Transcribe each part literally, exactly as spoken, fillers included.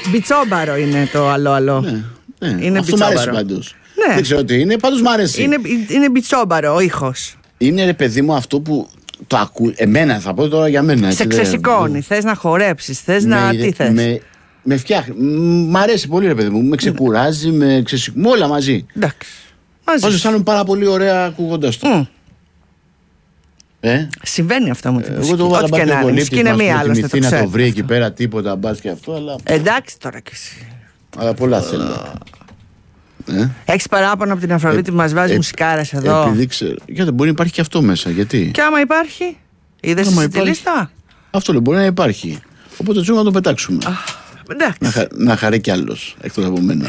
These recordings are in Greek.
Μπιτσόμπαρο είναι το άλλο άλλο. Ναι, ναι. Είναι αυτό μου αρέσει πάντως. Ναι. Δεν ξέρω τι είναι, πάντως μου αρέσει. Είναι, είναι μπιτσόμπαρο ο ήχος. Είναι ρε παιδί μου αυτό που το ακού. Εμένα θα πω τώρα για μένα. Σε ξεσηκώνει, θες να χορέψεις, θες με, να. Τι θες. Με, με φτιάχνει. Μ' αρέσει πολύ ρε παιδί μου. Με ξεκουράζει, με ξεσηκώνει. Όλα μαζί. Εντάξει. Μαζί. Όσο αισθάνομαι πάρα πολύ ωραία ακούγοντας το. Mm. Ε? Συμβαίνει αυτό με την Εγώ μουσική. το βάλα Ό,τι και να είναι. Μουσική είναι μία άλλωστε. Το να ξέρω. το βρει εκεί πέρα τίποτα μπας και αυτό, αλλά. Εντάξει τώρα κι εσύ. Αλλά πολλά θέλω. Ε? Έχεις παράπονο από την Αφροδίτη που μας βάζει ε, μουσικάρες εδώ. Επειδή ξέρω. Γιατί μπορεί να υπάρχει και αυτό μέσα. Γιατί. Και άμα υπάρχει, είδες Άμα εσύ τη υπάρχει. λίστα. Αυτό λέει μπορεί να υπάρχει. Οπότε τσούμε να το πετάξουμε. Εντάξει. Να, χα, να χαρεί κι άλλος εκτός από μένα.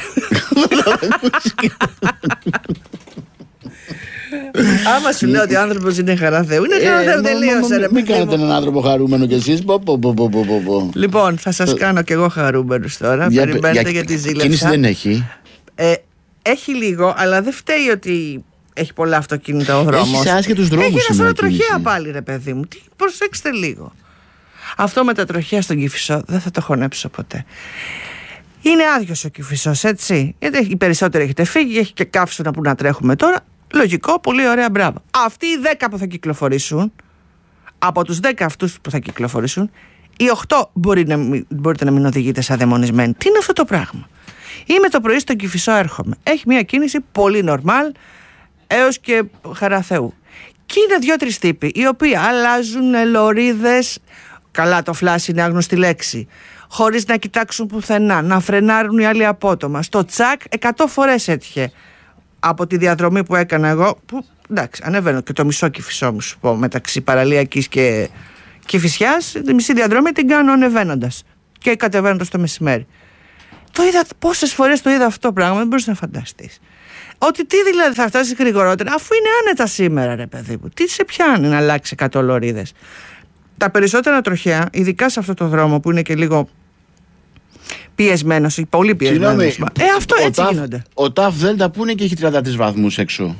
Άμα σου λέω ότι ο άνθρωπος είναι χαρά Θεού, είναι χαρά Θεού, τελείωσε ρε. Μην κάνετε έναν άνθρωπο χαρούμενο κι εσείς. Λοιπόν, θα σας κάνω κι εγώ χαρούμενους τώρα. Περιμένετε για τη ζήλευσα. Κίνηση δεν έχει. Έχει λίγο, αλλά δεν φταίει ότι έχει πολλά αυτοκίνητα ο δρόμος. Έχει άσχετους δρόμους. Έχει ένα σωρό τροχαία πάλι ρε παιδί μου. Τι, προσέξτε λίγο. Αυτό με τα τροχαία στον Κηφισό δεν θα το χωνέψω ποτέ. Είναι άδειος ο Κηφισός, έτσι. Γιατί οι περισσότεροι έχετε φύγει, έχει και καύσωνα που να τρέχουμε τώρα. Λογικό, πολύ ωραία, μπράβο. Αυτοί οι δέκα που θα κυκλοφορήσουν, από τους δέκα αυτούς που θα κυκλοφορήσουν, οι οκτώ μπορεί να, μπορείτε να μην οδηγείτε σαν δαιμονισμένοι. Τι είναι αυτό το πράγμα. Είμαι το πρωί στον Κηφισό, έρχομαι. Έχει μια κίνηση πολύ normal, έως και χαρά Θεού. Και είναι δύο-τρεις τύποι, οι οποίοι αλλάζουν λωρίδες. Καλά, το φλάσι είναι άγνωστη λέξη. Χωρίς να κοιτάξουν πουθενά, να φρενάρουν οι άλλοι απότομα. Στο τσακ, εκατό φορές έτυχε από τη διαδρομή που έκανα εγώ. Που εντάξει, ανεβαίνω και το μισό Κηφισό μου σου πω, μεταξύ Παραλιακής και Κηφισιάς. Τη μισή διαδρομή την κάνω ανεβαίνοντας και κατεβαίνοντας το μεσημέρι. Το είδα, πόσες φορές το είδα αυτό το πράγμα, δεν μπορείς να φανταστείς. Ότι τι δηλαδή θα φτάσει γρηγορότερα, αφού είναι άνετα σήμερα, ρε παιδί μου. Τι σε πιάνει να αλλάξει εκατό λωρίδες. Τα περισσότερα τροχαία, ειδικά σε αυτό το δρόμο που είναι και λίγο πιεσμένος, πολύ πιεσμένος. Ε, αυτό ο έτσι ταφ, γίνονται. Ο ΤΑΦ Δέλτα που είναι και έχει τριάντα τρεις βαθμούς έξω.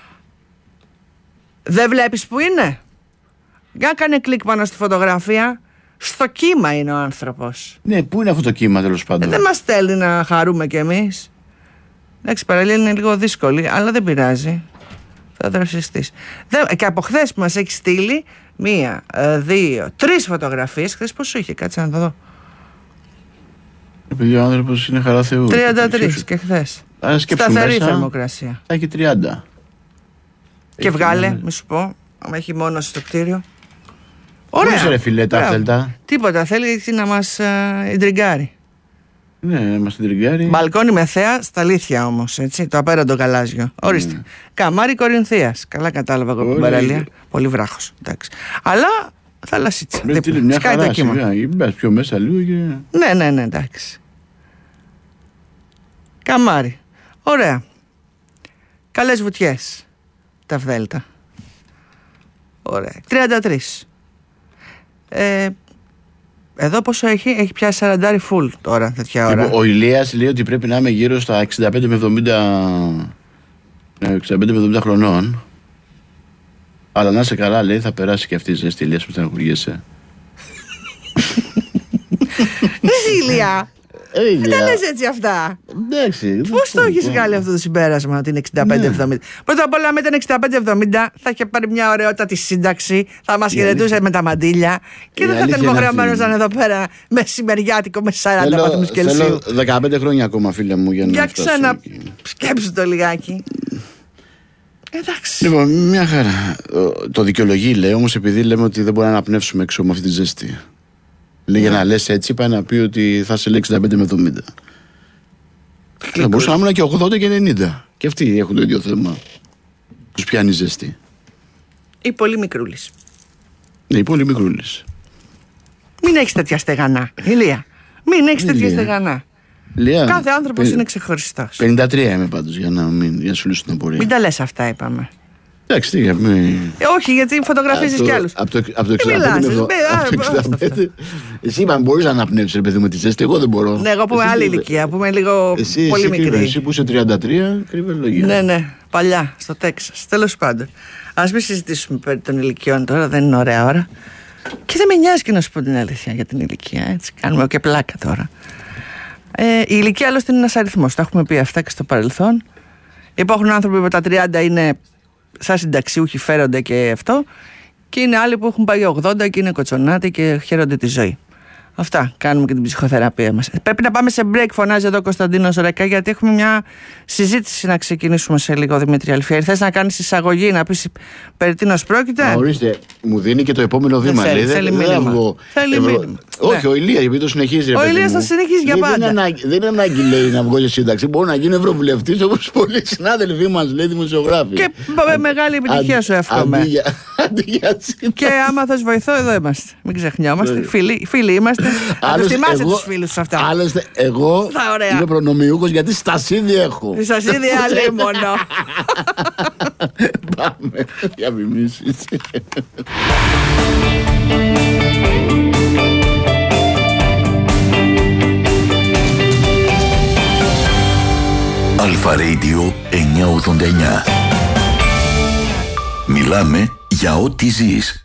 Δεν βλέπεις που είναι. Για κάνε κλικ πάνω στη φωτογραφία. Στο κύμα είναι ο άνθρωπος. Ναι, πού είναι αυτό το κύμα τέλος πάντων. Ε, δεν μας στέλνει να χαρούμε κι εμείς. Εντάξει, παραλία είναι λίγο δύσκολη, αλλά δεν πειράζει. Θα δροσιστείς. Και από χθες που μας έχει στείλει μία, δύο, τρεις φωτογραφίες. Χθες πόσο είχε, κάτσε να το δω. Επειδή ο άνθρωπος είναι χαρά Θεού. τριάντα τρεις και χθες. Σταθερή θερμοκρασία. Θα έχει τριάντα. Και έχει βγάλε, μη σου πω, άμα έχει μόνο στο κτίριο. Ωραία. Πώς ρε φιλέ τα Δέλτα. Τίποτα, θέλει να μας ιντριγκάρει. Ναι, να μας ιντριγκάρει. Μπαλκόνι με θέα, στα αλήθεια όμως, έτσι, το απέραντο γαλάζιο. Ορίστε. Mm. Καμάρι Κορινθίας. Καλά κατάλαβα εγώ την παραλία. Πολύ βράχος. Εντάξει. Αλλά θαλασσίτσα. Στείλει μια χαρά σιγά. Μπες πιο μέσα λίγο και... Ναι, ναι, ναι, εντάξει. Καμάρι. Ωραία. Καλές βουτιές. Τα Δέλτα. Ωραία. τριάντα τρεις. Ε, εδώ πόσο έχει, έχει πιάσει σαράντα full τώρα τέτοια ώρα. Ο Ηλίας λέει ότι πρέπει να είμαι γύρω στα εξήντα πέντε με εβδομήντα, εξήντα πέντε με εβδομήντα χρονών. Αλλά να είσαι καλά, λέει, θα περάσει και αυτή η ζέστη, Ηλίας, που στεναχωριέσαι. Εσύ, Ηλία. Δεν τα λες έτσι αυτά. Εντάξει. Πώς το έχεις βγάλει αυτό το συμπέρασμα ότι είναι εξήντα πέντε εβδομήντα. Πρώτα απ' όλα, με την εξήντα πέντε εβδομήντα θα είχε πάρει μια ωραιότατη σύνταξη, θα μας χαιρετούσε με τα μαντήλια και δεν θα ήταν υποχρεωμένος να είναι εδώ πέρα μεσημεριάτικο με σαράντα βαθμούς Κελσίου. Θέλω δεκαπέντε χρόνια ακόμα, φίλε μου, για να Για ξανά σκέψου το λιγάκι. Εντάξει. Λοιπόν, μια χαρά. Το δικαιολογεί, λέει, όμως επειδή λέμε ότι δεν μπορούμε να αναπνεύσουμε έξω με αυτή τη ζέστη. Λέει, για να λες έτσι, πάει να πει ότι θα σε λέει εξήντα πέντε με εβδομήντα. Θα μπορούσα να ήμουν και ογδόντα και ενενήντα. Και αυτοί έχουν το ίδιο θέμα. Τους πιάνει ζέστη. Ή πολύ μικρούλης. Ναι, ή πολύ μικρούλης. Μην έχεις τέτοια στεγανά, Ηλία. Μην έχεις τέτοια στεγανά. Λία, κάθε άνθρωπος παι... είναι ξεχωριστός. πενήντα τρία είμαι πάντως, για να, μην, για να σου λύσω την απορία. Μην τα λες αυτά, είπαμε. Εντάξει, τι μην... ε, όχι, γιατί φωτογραφίζεις κι άλλους. Από το, από το εξήντα πέντε. Εσύ είπαμε, μπορείς να αναπνεύσεις, ρε παιδί μου, τη ζέστη. Εγώ δεν μπορώ. Ναι, εγώ που είμαι άλλη ηλικία, που είμαι λίγο εσύ, πολύ εσύ, μικρή. Κρύβε, εσύ που είσαι τριάντα τρία, κρύβε λογία. Ναι, ναι, παλιά, στο Τέξας. Τέλος πάντων. Ας μην συζητήσουμε περί των ηλικιών τώρα, δεν είναι ωραία ώρα. Και δεν με νοιάζει και να σου πω την αλήθεια για την ηλικία. Έτσι, κάνουμε και πλάκα τώρα. Ε, η ηλικία άλλωστε είναι ένας αριθμός. Τα έχουμε πει αυτά και στο παρελθόν. Υπάρχουν άνθρωποι που με τα τριάντα είναι σαν συνταξιούχοι, φέρονται και αυτό. Και είναι άλλοι που έχουν πάει ογδόντα και είναι κοτσονάτοι και χαίρονται τη ζωή. Αυτά κάνουμε και την ψυχοθεραπεία μας. Πρέπει να πάμε σε break, φωνάζει εδώ ο Κωνσταντίνος Ρέκα, γιατί έχουμε μια συζήτηση να ξεκινήσουμε σε λίγο, Δημήτρη Αλφιέρη. Θες να κάνεις εισαγωγή, να πεις περί τίνος πρόκειται? Α, ορίστε, μου δίνει και το επόμενο βήμα. Θέλει, λέει, θέλει δεν, μήνυμα. δεν βγω, θέλει ευρω... μήνυμα. Όχι, ναι. ο Ηλίας, επειδή το συνεχίζει. Ο Ηλίας θα συνεχίζει για πάντα. Δεν είναι, ανάγκη, δεν είναι ανάγκη, λέει, να βγω για σύνταξη. Μπορώ να γίνω ευρωβουλευτής όπως πολλοί συνάδελφοί μας, λέει, δημοσιογράφοι. Και μεγάλη επιτυχία σου εύχομαι. Αντί για, αντί για και άμα θες βοηθώ, εδώ είμαστε. Μην ξεχνιόμαστε. Φίλοι, φίλοι είμαστε. Θα τους θυμάσαι τους φίλους σου αυτά. Άλλωστε, εγώ είμαι προνομιούχος γιατί στασίδι έχω. Στασίδι άλλη μόνο. Πάμε για μιμήσεις. Αλφα Radio εννιακόσια ογδόντα εννιά. Μιλάμε για ό,τι ζεις.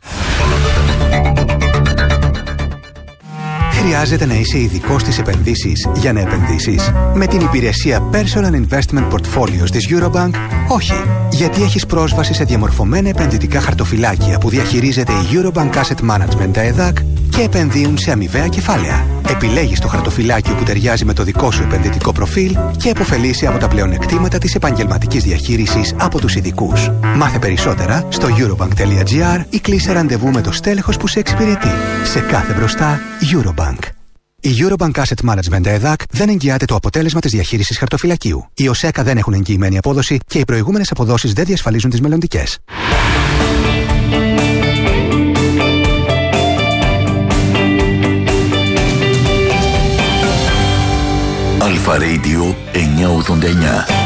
Χρειάζεται να είσαι ειδικός στις επενδύσεις για να επενδύσεις? Με την υπηρεσία Personal Investment Portfolios της Eurobank, όχι. Γιατί έχεις πρόσβαση σε διαμορφωμένα επενδυτικά χαρτοφυλάκια που διαχειρίζεται η Eurobank Asset Management ΕΔΑΚ και επενδύουν σε αμοιβαία κεφάλαια. Επιλέγεις το χαρτοφυλάκιο που ταιριάζει με το δικό σου επενδυτικό προφίλ και επωφελείσαι από τα πλεονεκτήματα της επαγγελματικής διαχείρισης από τους ειδικούς. Μάθε περισσότερα στο eurobank.gr ή κλείσε ραντεβού με το στέλεχος που σε εξυπηρετεί. Σε κάθε μπροστά, Eurobank. Η Eurobank Asset Management ΕΔΑΚ δεν εγγυάται το αποτέλεσμα της διαχείρισης χαρτοφυλακίου. Οι ΟΣΕΚΑ δεν έχουν εγγυημένη απόδοση και οι προηγούμενες αποδόσεις δεν διασφαλίζουν τις μελλοντικές. Αλφα Radio εννιακόσια ογδόντα εννιά.